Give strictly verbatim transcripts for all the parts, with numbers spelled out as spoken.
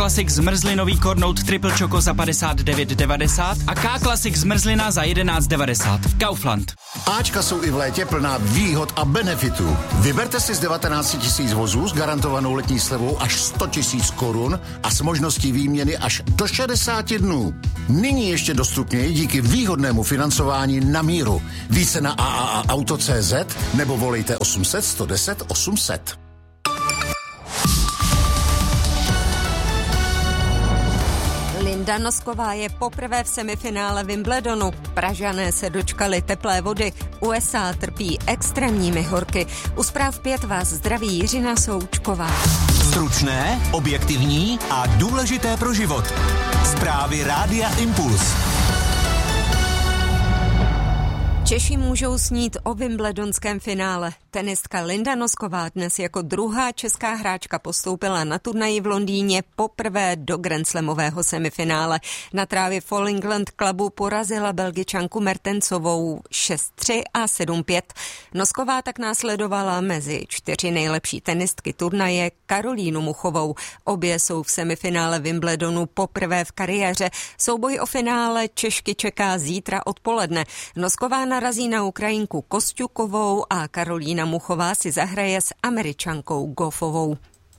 Classic zmrzlinový kornout Triple Choco za padesát devět devadesát a K Classic zmrzlina za jedenáct devadesát. Kaufland. Ačka jsou i v létě plná výhod a benefitů. Vyberte si z devatenáct tisíc vozů s garantovanou letní slevou až sto tisíc korun a s možností výměny až do šedesáti dnů. Nyní ještě dostupněji díky výhodnému financování na míru. Více na a a a auto tečka cé zet nebo volejte osm set sto deset osm set. Linda Nosková je poprvé v semifinále Wimbledonu. Pražané se dočkali teplé vody. U S A trpí extrémními horky. U zpráv pět vás zdraví Jiřina Součková. Stručné, objektivní a důležité pro život. Zprávy Rádia Impuls. Češi můžou snít o wimbledonském finále. Tenistka Linda Nosková dnes jako druhá česká hráčka postoupila na turnaji v Londýně poprvé do grandslamového semifinále. Na trávě Fall England Clubu porazila Belgičanku Mertensovou šest tři a sedm pět. Nosková tak následovala mezi čtyři nejlepší tenistky turnaje Karolínu Muchovou. Obě jsou v semifinále Wimbledonu poprvé v kariéře. Souboj o finále Češky čeká zítra odpoledne. Nosková narazí na Ukrajinku Kosťukovou a Karolína Muchová si zahraje s Američankou Goffovou.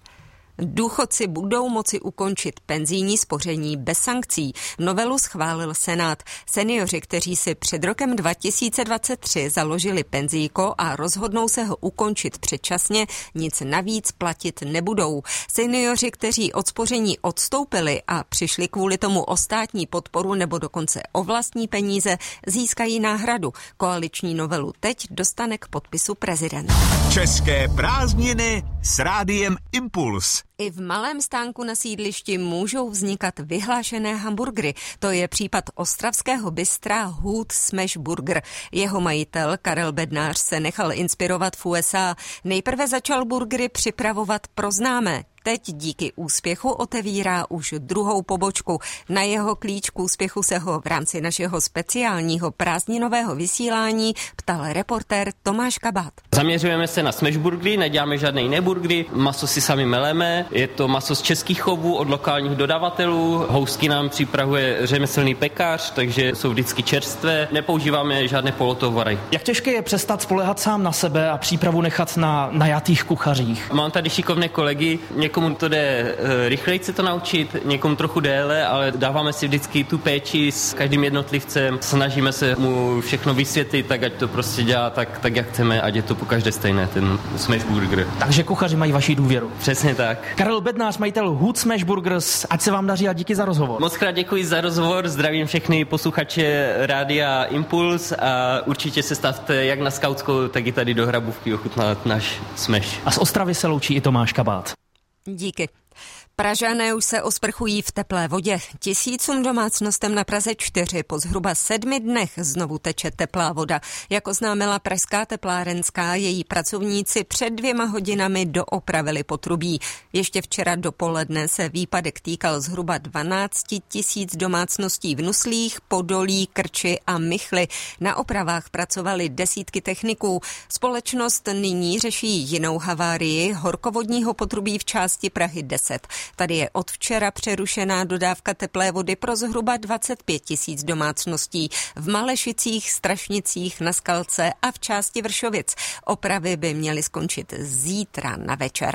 Důchodci budou moci ukončit penzijní spoření bez sankcí. Novelu schválil Senát. Seniori, kteří si před rokem dva tisíce dvacet tři založili penzijko a rozhodnou se ho ukončit předčasně, nic navíc platit nebudou. Seniori, kteří od spoření odstoupili a přišli kvůli tomu o státní podporu nebo dokonce o vlastní peníze, získají náhradu. Koaliční novelu teď dostane k podpisu prezident. České prázdniny s Rádiem Impuls. I v malém stánku na sídlišti můžou vznikat vyhlášené hamburgery. To je případ ostravského bystra Hood Smash Burger. Jeho majitel Karel Bednář se nechal inspirovat v U S A. Nejprve začal burgery připravovat pro známé. Teď díky úspěchu otevírá už druhou pobočku. Na jeho klíč k úspěchu se ho v rámci našeho speciálního prázdninového vysílání ptal reportér Tomáš Kabát. Zaměřujeme se na smashburgery, neděláme žádné jiné burgery, maso si sami meleme, je to maso z českých chovů od lokálních dodavatelů, housky nám připravuje řemeslný pekař, takže jsou vždycky čerstvé, nepoužíváme žádné polotovary. Jak těžké je přestat spoléhat sám na sebe a přípravu nechat na najatých kuchařích? Mám tady šikovné kolegy, někomu to jde e, rychleji se to naučit, někomu trochu déle, ale dáváme si vždycky tu péči s každým jednotlivcem, snažíme se mu všechno vysvětlit, tak ať to prostě dělá tak, tak jak chceme, ať je to po každé stejné, ten Smash Burger. Takže kuchaři mají vaši důvěru. Přesně tak. Karel Bednář, majitel Hood Smash Burgers, ať se vám daří a díky za rozhovor. Moc krát děkuji za rozhovor, zdravím všechny posluchače Rádia Impuls a určitě se stavte jak na Skautskou, tak i tady do Hrabůvky ochutnat náš Smash. A z Ostravy se loučí i Tomáš Kabát. Díky. Pražané už se osprchují v teplé vodě. Tisícům domácnostem na Praze čtyři po zhruba sedmi dnech znovu teče teplá voda. Jak oznámila pražská teplárenská, její pracovníci před dvěma hodinami doopravili potrubí. Ještě včera dopoledne se výpadek týkal zhruba dvanáct tisíc domácností v Nuslích, Podolí, Krči a Michli. Na opravách pracovali desítky techniků. Společnost nyní řeší jinou havárii horkovodního potrubí v části Prahy deset. Tady je od včera přerušená dodávka teplé vody pro zhruba dvacet pět tisíc domácností v Malešicích, Strašnicích, na Skalce a v části Vršovic. Opravy by měly skončit zítra na večer.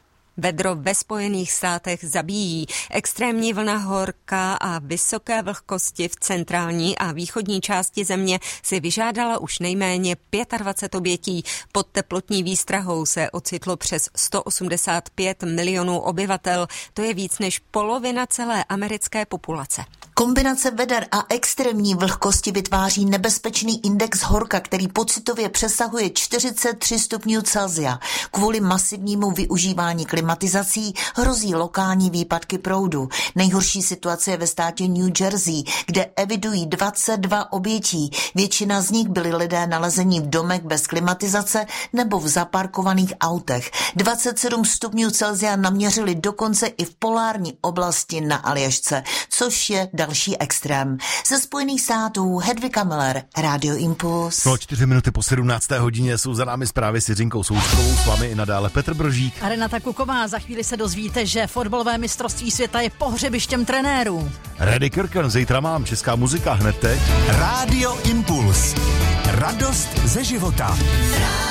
Vedro ve Spojených státech zabíjí. Extrémní vlna horka a vysoké vlhkosti v centrální a východní části země si vyžádala už nejméně dvacet pět obětí. Pod teplotní výstrahou se ocitlo přes sto osmdesát pět milionů obyvatel. To je víc než polovina celé americké populace. Kombinace veder a extrémní vlhkosti vytváří nebezpečný index horka, který pocitově přesahuje čtyřicet tři stupňů Celsia. Kvůli masivnímu využívání klimatizací hrozí lokální výpadky proudu. Nejhorší situace je ve státě New Jersey, kde evidují dvacet dva obětí. Většina z nich byli lidé nalezení v domech bez klimatizace nebo v zaparkovaných autech. dvacet sedm stupňů Celsia naměřili dokonce i v polární oblasti na Aljašce, což což je další extrém. Ze Spojených států Hedvika Miller, Radio Impuls. No, čtyři minuty po sedmnácté hodině jsou za námi zprávy s Jiřinkou Součkovou, s vámi i nadále Petr Brožík. A Renata Kuková, za chvíli se dozvíte, že fotbalové mistrovství světa je pohřebištěm trenérů. Reddy Kirken, zítra mám česká muzika hned teď. Radio Impuls. Radost ze života.